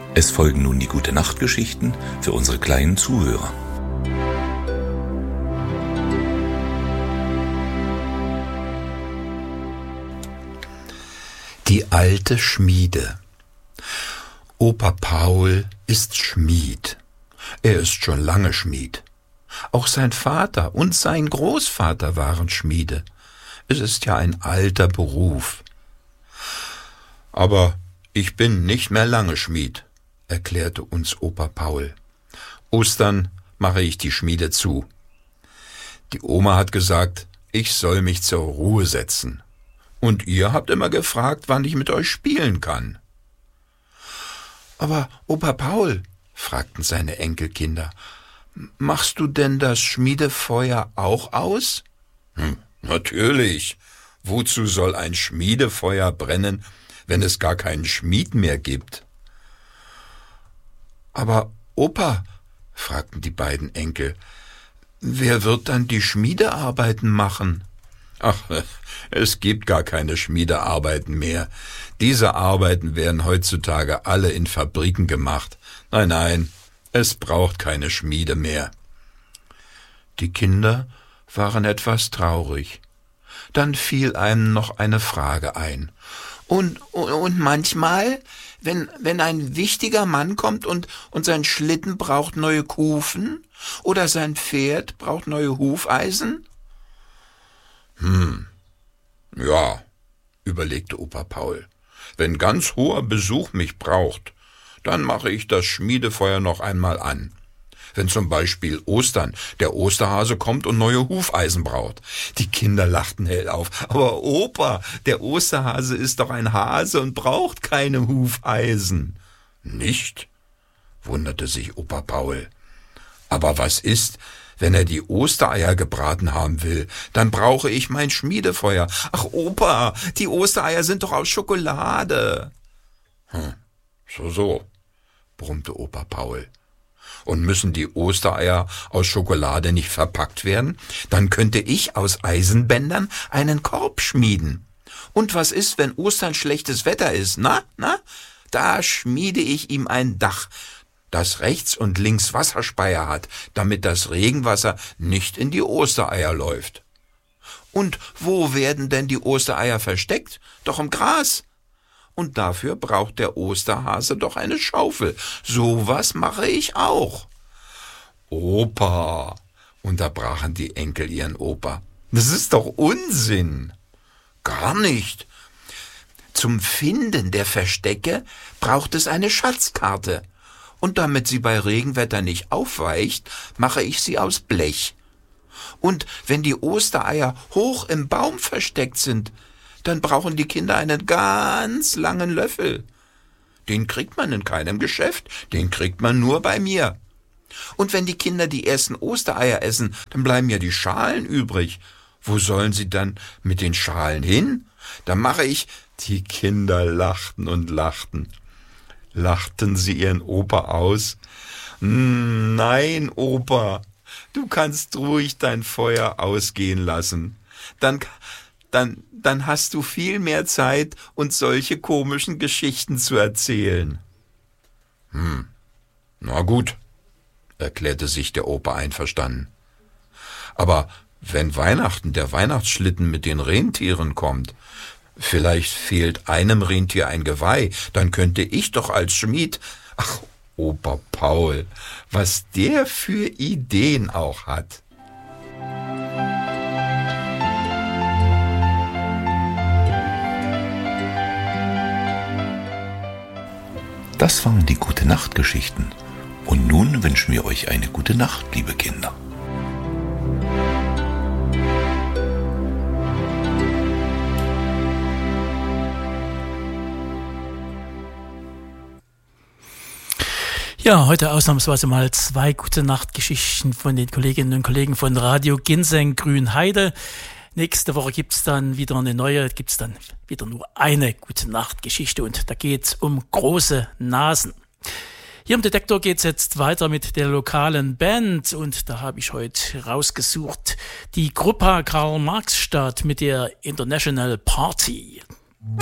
Es folgen nun die Gute-Nacht-Geschichten für unsere kleinen Zuhörer. Die alte Schmiede. Opa Paul ist Schmied. Er ist schon lange Schmied. Auch sein Vater und sein Großvater waren Schmiede. Es ist ja ein alter Beruf. Aber ich bin nicht mehr lange Schmied, erklärte uns Opa Paul. Ostern mache ich die Schmiede zu. Die Oma hat gesagt, ich soll mich zur Ruhe setzen. Und ihr habt immer gefragt, wann ich mit euch spielen kann. Aber Opa Paul, fragten seine Enkelkinder, machst du denn das Schmiedefeuer auch aus? Natürlich. Wozu soll ein Schmiedefeuer brennen, wenn es gar keinen Schmied mehr gibt? Aber Opa, fragten die beiden Enkel, wer wird dann die Schmiedearbeiten machen? Ach, es gibt gar keine Schmiedearbeiten mehr. Diese Arbeiten werden heutzutage alle in Fabriken gemacht. Nein, es braucht keine Schmiede mehr. Die Kinder waren etwas traurig. Dann fiel einem noch eine Frage ein. Und manchmal, wenn ein wichtiger Mann kommt und sein Schlitten braucht neue Kufen oder sein Pferd braucht neue Hufeisen? Ja, überlegte Opa Paul. Wenn ganz hoher Besuch mich braucht, dann mache ich das Schmiedefeuer noch einmal an. Wenn zum Beispiel Ostern der Osterhase kommt und neue Hufeisen braucht. Die Kinder lachten hell auf. Aber Opa, der Osterhase ist doch ein Hase und braucht keine Hufeisen. Nicht? Wunderte sich Opa Paul. Aber was ist, wenn er die Ostereier gebraten haben will? Dann brauche ich mein Schmiedefeuer. Ach Opa, die Ostereier sind doch aus Schokolade. So, brummte Opa Paul. Und müssen die Ostereier aus Schokolade nicht verpackt werden? Dann könnte ich aus Eisenbändern einen Korb schmieden. Und was ist, wenn Ostern schlechtes Wetter ist? Na? Da schmiede ich ihm ein Dach, das rechts und links Wasserspeier hat, damit das Regenwasser nicht in die Ostereier läuft. Und wo werden denn die Ostereier versteckt? Doch im Gras. Und dafür braucht der Osterhase doch eine Schaufel. Sowas mache ich auch. Opa, unterbrachen die Enkel ihren Opa. Das ist doch Unsinn. Gar nicht. Zum Finden der Verstecke braucht es eine Schatzkarte. Und damit sie bei Regenwetter nicht aufweicht, mache ich sie aus Blech. Und wenn die Ostereier hoch im Baum versteckt sind, dann brauchen die Kinder einen ganz langen Löffel. Den kriegt man in keinem Geschäft, den kriegt man nur bei mir. Und wenn die Kinder die ersten Ostereier essen, dann bleiben ja die Schalen übrig. Wo sollen sie dann mit den Schalen hin? Dann mache ich... Die Kinder lachten und lachten. Lachten sie ihren Opa aus? Nein, Opa, du kannst ruhig dein Feuer ausgehen lassen. Dann hast du viel mehr Zeit, uns solche komischen Geschichten zu erzählen. Na gut, erklärte sich der Opa einverstanden. Aber wenn Weihnachten der Weihnachtsschlitten mit den Rentieren kommt, vielleicht fehlt einem Rentier ein Geweih, dann könnte ich doch als Schmied... Ach, Opa Paul, was der für Ideen auch hat. Das waren die Gute-Nacht-Geschichten. Und nun wünschen wir euch eine gute Nacht, liebe Kinder. Ja, heute ausnahmsweise mal 2 Gute-Nacht-Geschichten von den Kolleginnen und Kollegen von Radio Ginseng Grünheide. Nächste Woche gibt's dann wieder nur eine Gute-Nacht-Geschichte und da geht's um große Nasen. Hier im Detektor geht's jetzt weiter mit der lokalen Band und da habe ich heute rausgesucht die Gruppe Karl-Marx-Stadt mit der International Party.